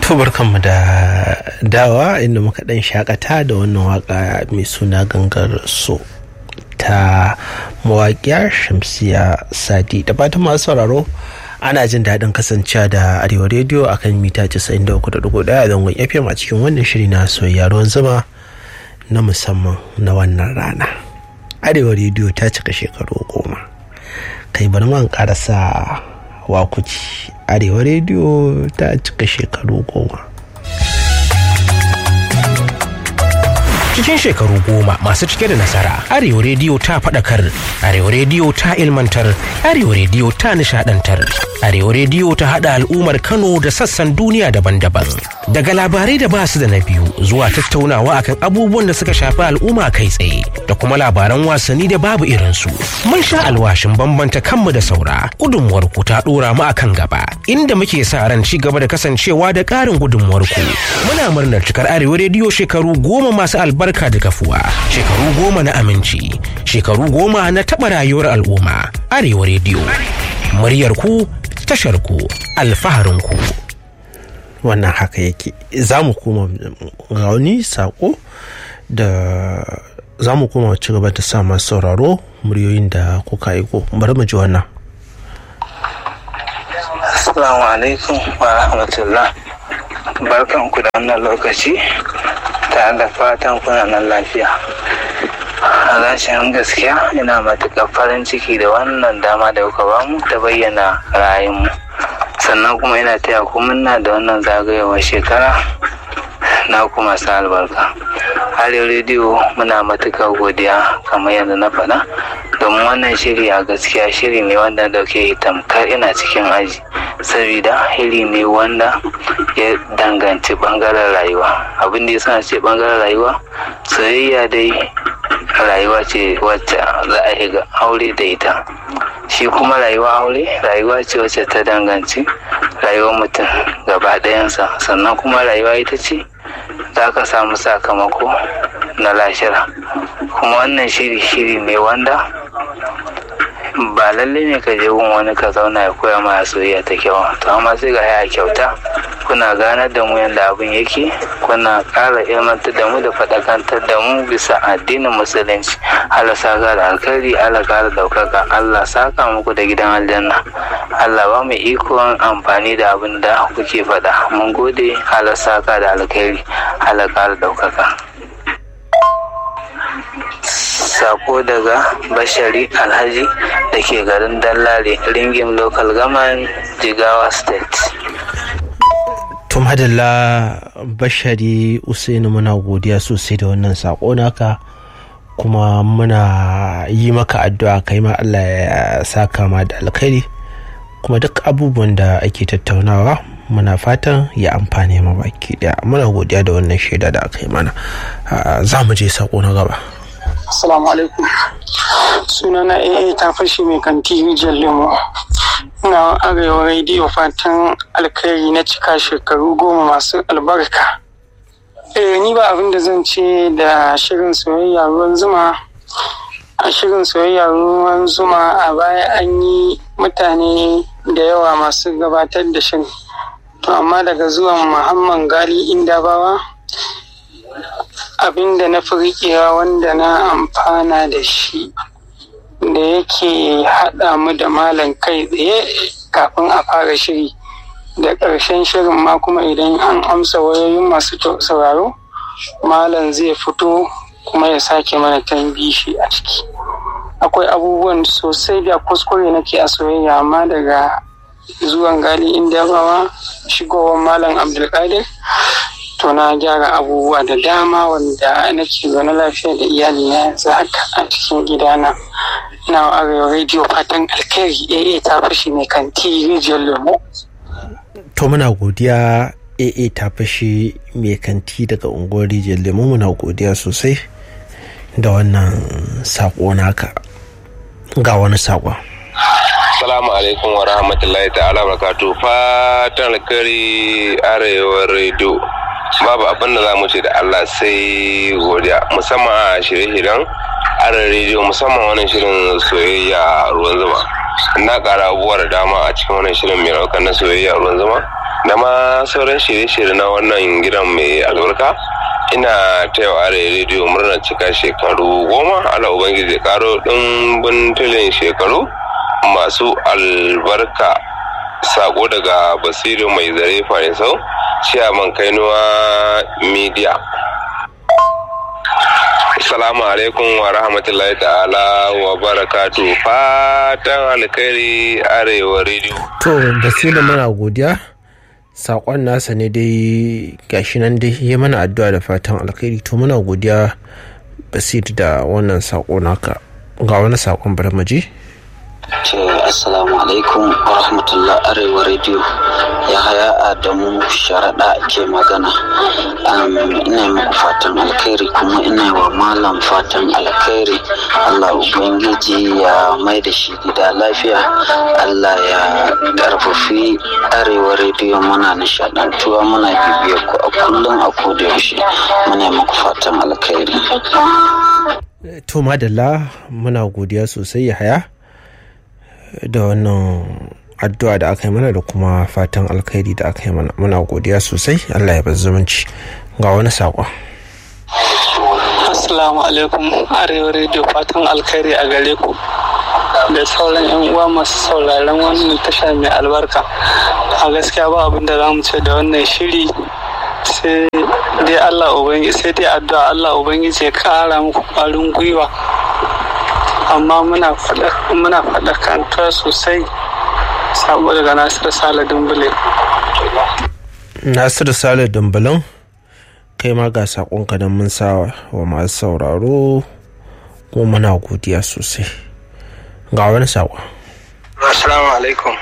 To barkanmu da dawa inda muka dan shakata da wannan waka mai suna gangar so ta mawaƙiya Shamsiya Sadi. Da fatan masu sauraro ana jin daɗin kasancewa da Arewa Radio akan mita 93.1 zangon FM a cikin wannan shiri na soyayya ruwan zuma na musamman na wannan rana. Arewa Radio ta cika shekaru 10. Kai bari man karasa wakuci. Arewa Radio ta cika shekaru 10. Cikin shekaru 10 masu cike da nasara, Arewa Radio ta faɗakar, Arewa Radio ta ilmantar, Arewa Radio ta nishadantar, Arewa Radio ta haɗa al'ummar Kano da sassan duniya daban-daban. Daga labarai da ba su da na biyu zuwa tattaunawa akan abubuwan da suka shafi al'umma kai tsaye da kuma labaran wasanni da babu irinsu. Mun sha alwashin bambanta kanmu da saura, gudunmuwar ku ta ɗora mu akan gaba, inda muke sa ran ci gaba da kasancewa da ƙarin gudunmuwar ku. Muna murnar cikar Arewa Radio shekaru 10 masu albarka da kafuwa, shekaru 10 na aminci, shekaru 10 na taɓa rayuwar al'umma. Arewa Radio, muryar ku, tashar ku, alfaharin ku. Wannan haka yake. Za mu koma ga wani sako da za mu koma ci gaba da sa masu sauraro muryoyin da kuka aiko. Bari mu ji wannan. Assalamu alaikum wa rahmatullah. Barkanku da wannan lokaci tare da fatan kuna nan lafiya. A rashin gaskiya ina matuƙar farin ciki da wannan dama da kuka bamu da bayyana ra'ayinmu. Sannan kuma ina taya ku murna da wannan zagayowar shekara na kuma sa albarka. Arewa Radio muna matuƙar godiya kamar yadda na faɗa, domin wannan shiri a gaskiya shiri ne wanda dauke tamkar ina cikin aji, saboda shiri ne wanda ya danganci bangaren rayuwa. Abin da ya sa ce bangaren rayuwa, soyayya dai rayuwa ce wacce za a yi ga aure da ita. Shi kuma rayuwa aure rayuwa ce wacce ta danganci rayuwar mutum gaba ɗayansa. Sannan kuma rayuwa ita ce za ka samu sakamako na lahira. Kuma wannan shiri ne wanda ba lalle ne ka je gun wani ka zauna ya koya ma soyayya ta kyau, to amma sai ga ya kyauta kuna ganar da mu yadda abin yake, kuna ƙara ilmantar da mu da faɗakantar da mu bisa addinin musulunci. Allah saka da alkhairi, Allah ƙara ɗaukaka, Allah saka muku da gidan aljanna, Allah ba mu ikon amfani da abin da kuke faɗa. Mun gode, Allah saka da alkhairi, Allah ƙara ɗaukaka. Sako daga Bashari Alhaji da ke garin Dallare, Ringim Local Government, Jigawa State. Tum hadalla Bashari Usaini, muna godiya sosai da wannan sako naka, kuma muna yi maka addu'a kai ma Allah ya saka ma da alkhairi, kuma duk abubuwan da ake tattaunawa muna fatan ya amfane mu baki daya. Muna godiya da wannan shaida da aka yi mana. Za mu je sako na gaba. Assalamu alaikum. Sunana AA ta fashi mai kanti rijiyar lemo. Ina Arewa Radio fatan alkhairi na cika shekaru 10 masu albarka. Ni ba abin da zan ce da shirin soyayya ruwan zuma. A shirin soyayya ruwan zuma a baya an yi mutane da yawa masu gabatar da shirin. To amma daga zuwan Muhammad Gali Indabawa, abinda na fi riƙewa wanda na amfana da shi da yake haɗa mu da malam kai tsaye kafin a fara shiri, da ƙarshen shirin ma kuma idan an amsa wayoyin masu sauraro, malam zai fito kuma ya sake mana tambishi a ciki. Akwai abubuwan sosai da kuskure nake a soyayya, amma daga zuwan Gali Indabawa, shigowar malam Abdulkadir, to na gyara abubuwa da dama wanda nake zaune lafiya da iyalina yanzu haka a cikin gidana. Na Arewa Radio fatan alkhairi. AA ta fashi mai kanti rijiyar lemo. To muna godiya AA ta fashi mai kanti daga unguwar rijiyar lemo, muna godiya sosai da wannan sako naka. Ga wani sakon. Assalamu alaikum wa rahmatullahi ta'ala barakatuh. Fatan alkhairi Arewa Radio. Babu abin da za mu ce da Allah sai godiya, musamman a shirye-shiryen Arewa Radio, musamman wannan shirin soyayya ruwan zuma. Na ƙara abubuwa da dama a cikin wannan shirin mai raukan na soyayya ruwan zuma. da ma sauran shirye-shirye na wannan gidan mai albarka. Ina taya Arewa rediyo murnar cika shekaru 10. Allah ubangiji karo ɗimbin tilin shekaru masu albarka. Sako daga Basiru mai zare Farisau, Ciyaman Kainuwa Media. Assalamu alaikum wa rahmatullahi ta'ala wa barakatu. Fatan alkhairi Arewa rediyo. To Basiru muna godiya. Sakon nasa ne dai gashi nan dai ya mana addu'a da fatan alkhairi. To muna godiya Basiru da wannan sako naka. Ga wani sakon bari mu je. Assalamu alaikum wa rahmatullah. Arewa rediyo, Yahaya Adamu Sharaɗa ke magana. Ina muku fatan alkhairi kuma ina wa malam fatan alkhairi. Allah ubangiji ya mai da shi gida lafiya. Allah ya karfafi Arewa rediyo, muna nishadantuwa, muna bibiya ku a kullum a koda yaushe. Muna muku fatan alkhairi. To madalla, muna godiya sosai Yahaya da wannan addu'a da aka yi mana da kuma fatan alkhairi da aka yi mana. Muna godiya sosai. Allah ya bar zumunci. Ga wani saƙon. Assalamu alaikum Arewa rediyo, fatan alkhairi a gare ku da sauran yan uwa masu sauraron wannan tasha mai albarka. A gaskiya ba abin da za mu ce da wannan shiri sai dai Allah ubangiji, sai dai addu'a Allah ubangiji ya ƙara muku ƙwarin gwiwa. Amma muna faɗakantar sosai. Sabo daga Nasiru Sale Dumbule. Nasiru Sale Dumbulen, kai ma ga saƙonka don mun sa wa masu sauraro kuma muna godiya sosai. Ga wani saƙon. Assalamu alaikum.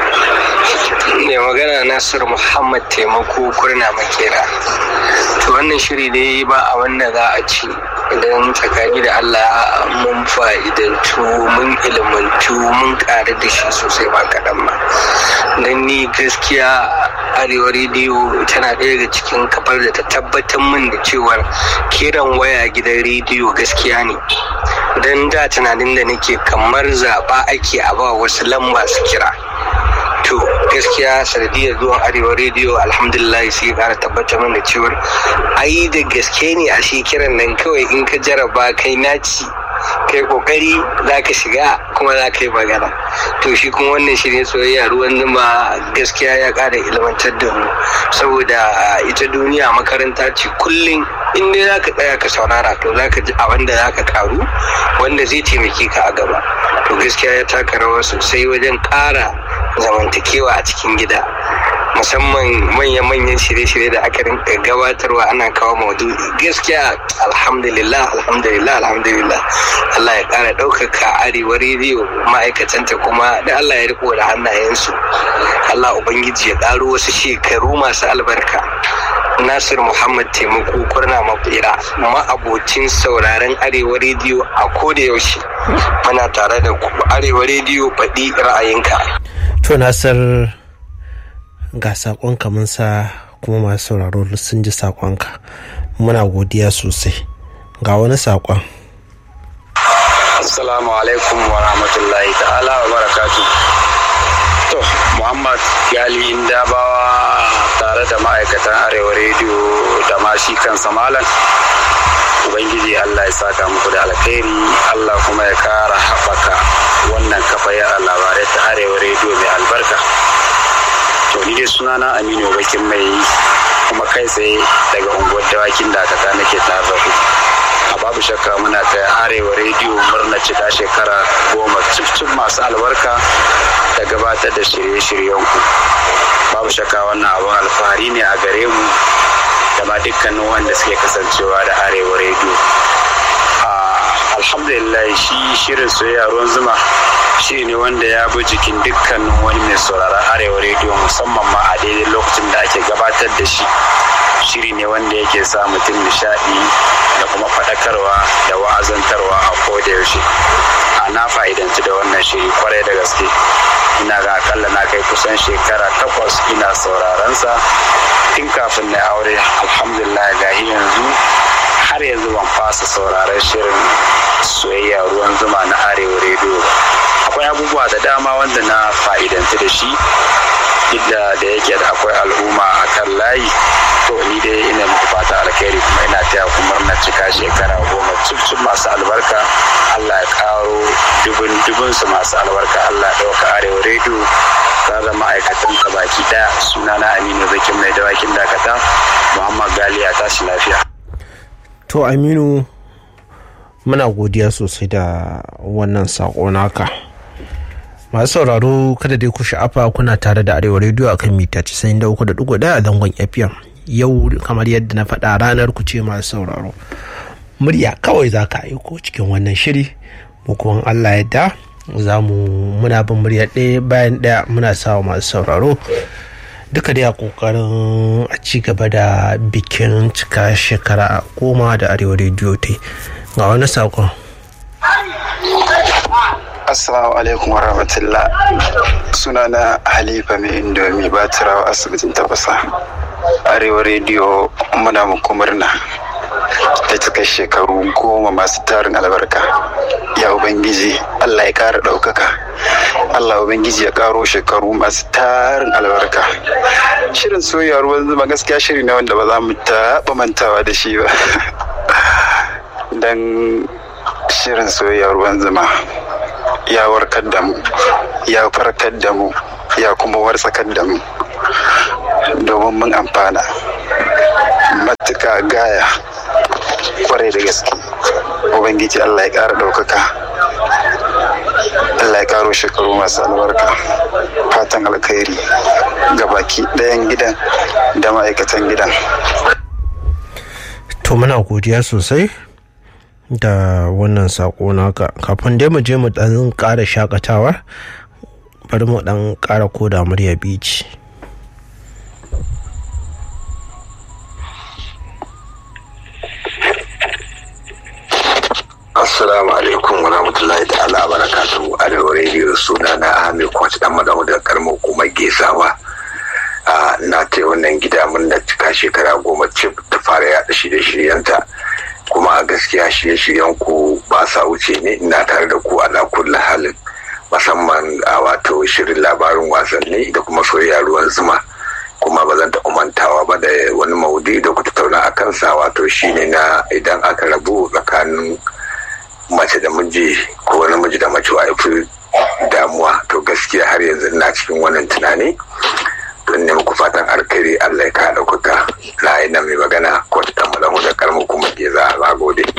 Mai magana Nasir Muhammad Taimako Kurna Makera. To wannan shiri dai ba a wanda za a ci idan tsakani da Allah mun fa'idantu, mun ilmantu, mun ƙara da shi sosai ba kaɗan ba. Don ni gaskiya Arewa rediyo tana ɗaya daga cikin kafar da ta tabbatar min da cewar kiran waya gidan rediyo gaskiya ne. Don da tunanin da nake kamar zaɓa ake a ba wasu lamba su kira. To gaskiya sanadiyar zuwan Arewa rediyo alhamdulillah sai ƙara tabbatar mana cewar ai da gaske ne a shi kiran nan kawai in ka jaraba kai naci kai kokari za ka shiga kuma za ka yi magana. To shi kuma wannan shirin soyayya ruwan zuma gaskiya ya ƙara ilmantar da mu, saboda ita duniya makaranta ce kullum in dai za ka tsaya ka saurara to za ka ji abin da za ka karu wanda zai taimake ka a gaba. To gaskiya ya taka rawa sosai wajen ƙara zamantakewa a cikin gida, musamman manya-manyan shirye-shirye da aka rinka gabatarwa ana kawo maudu'i. Gaskiya alhamdulillah Allah ya ƙara ɗaukaka Arewa rediyo, ma'aikatanta kuma da Allah ya riko da hannayensu. Allah ubangiji ya ƙaro wasu shekaru masu albarka. Nasir Muhammad Taimako Kurna Makera, ma'abocin sauraren Arewa rediyo a koda yaushe. Muna tare da ku. Arewa rediyo, faɗi ra'ayinka. To Nasir, ga saƙonka mun sa kuma masu sauraro sun ji saƙonka. Muna godiya sosai. Ga wani saƙon. Assalamu alaikum wa rahmatullahi ta'ala wa barakatu. To Muhammad Gali Indabawa tare da ma'aikatan Arewa rediyo da ma shi kansa malam. Ubangiji Allah ya saka muku da alkhairi, Allah kuma ya kara haɓaka wannan kafayar labarai ta Arewa rediyo mai albarka. To ni dai sunana Aminu Bakin Mai, kuma kai tsaye daga unguwar Dawakin Dakata nake tare da ku. A babu shakka muna ta Arewa rediyo murna cika shekara 10 cif masu albarka da gabatar da shirye-shiryen ku. Babu shakka wannan abin alfahari ne a gare mu da ma dukkanin wanda suke kasancewa da Arewa rediyo. Alhamdulillah, shi shirin soyayya ruwan zuma shi ne wanda ya bi jikin dukkanin wani mai sauraron Arewa rediyo, musamman ma a daidai lokacin da ake gabatar da shi. Shiri ne wanda yake sa mutum nishaɗi da kuma faɗakarwa da wa'azantarwa a koda yaushe. Na fa'idanci da wannan shiri kwarai da gaske. Ina ga akalla na kai kusan shekara 8 ina sauraron sa tun kafin na aure. Alhamdulillah, ga yanzu har yanzu ban fasa sauraron shirin soyayya ruwan zuma na Arewa rediyo. Akwai abubuwa da dama wanda na fa'idanci da shi, duk da yake da akwai al'umma cika shekara 10 cif masu albarka. Allah ya karo dubun su masu albarka. Allah ya ɗauka Arewa rediyo tare da ma'aikatan ta baki daya. Sunana Aminu Zakin mai dawakin dakata, Muhammad Gali a tashi lafiya. To Aminu, muna godiya sosai da wannan sako naka. Masu sauraro kada dai ku sha'afa kuna tare da Arewa rediyo akan mita 93.1 a zangon FM. Yau kamar yadda na faɗa ranar ku ce masu sauraro. Murya kawai za ka aiko cikin wannan shiri, mu kuma Allah yadda muna bin murya ɗaya bayan ɗaya muna sawa masu sauraro duka dai a ƙoƙarin a ci gaba da bikin cika shekara 10 da Arewa rediyo ta yi. Ga wani saƙon. Assalamu alaikum wa rahmatullah. Sunana Halifa mai indomi Batirawa asibitin Tafasa. Arewa rediyo muna muku murna da cika shekaru 10 masu tarin albarka. Ya Ubangiji Allah ya ƙara ɗaukaka. Allah Ubangiji ya ƙaro shekaru masu tarin albarka. Shirin soyayya ruwan zuma gaskiya shiri ne wanda ba za mu taɓa mantawa da shi ba. Dan shirin soyayya ruwan zuma ya warkar da mu, ya farkar da mu, ya kuma wartsakar da mu domin mun amfana matuka gaya kwarai da gaske. Ubangiji Allah ya ƙara ɗaukaka, Allah ya ƙaro shekaru masu albarka. Fatan alkhairi ga baki ɗayan gidan da ma'aikatan gidan. To muna godiya sosai da wannan sako naka. Kafin dai mu je mu dan ƙara shakatawa, bari mu dan ƙara koda murya bici. Assalamu alaikum wa rahmatullahi ta'ala wa barakatuhu. Arewa rediyo, suna na Ahmed Kwaci dan madamu da karamar hukumar Gesawa. Na ta wannan gida mun da cika shekara 10 cif ta fara yaɗa shirye-shiryenta, kuma gaskiya shirye-shiryen ku ba sa wuce ne. Ina tare da ku ala kulli halin, musamman a wato shirin labarin wasanni da kuma soyayya ruwan zuma. Kuma ba zan taɓa mantawa ba da wani maudu'i da ku tattauna a kansa, wato shine na idan aka rabu tsakanin mace da miji ko namiji da mace wa fi damuwa. To gaskiya har yanzu ina cikin wannan tunani. Don ne muku fatan alkhairi, Allah ya ka ɗaukaka. Na mai magana ko ta tamala mu da karmu kuma ke za a gode.